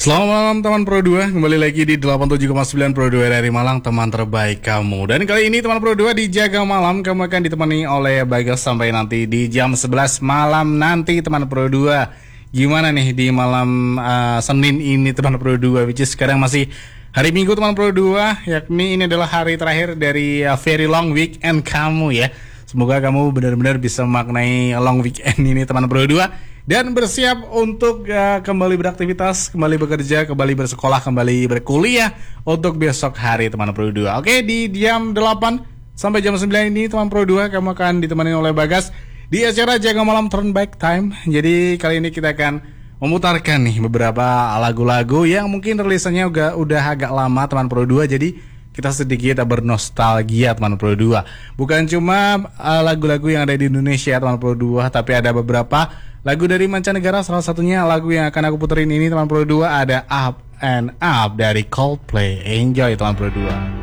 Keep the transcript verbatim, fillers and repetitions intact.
Selamat malam teman Pro dua, kembali lagi di delapan puluh tujuh koma sembilan Pro dua dari Malang, teman terbaik kamu. Dan kali ini teman Pro dua di Jaga Malam, kamu akan ditemani oleh Bagas sampai nanti di jam sebelas malam nanti teman Pro dua. Gimana nih di malam uh, Senin ini teman Pro dua, which is sekarang masih hari Minggu teman Pro dua, yakni ini adalah hari terakhir dari uh, very long weekend kamu ya. Semoga kamu benar-benar bisa memaknai long weekend ini teman Pro dua dan bersiap untuk uh, kembali beraktivitas, kembali bekerja, kembali bersekolah, kembali berkuliah untuk besok hari teman Pro dua. Oke, di jam delapan sampai jam sembilan ini teman Pro dua kamu akan ditemani oleh Bagas di acara Jaga Malam Turn Back Time. Jadi kali ini kita akan memutarkan nih beberapa lagu-lagu yang mungkin rilisannya udah, udah agak lama teman Pro dua. Jadi kita sedikit bernostalgia teman Pro dua. Bukan cuma uh, lagu-lagu yang ada di Indonesia teman Pro dua, tapi ada beberapa lagu dari mancanegara. Salah satunya lagu yang akan aku puterin ini teman Pro dua ada Up and Up dari Coldplay. Enjoy teman Pro dua.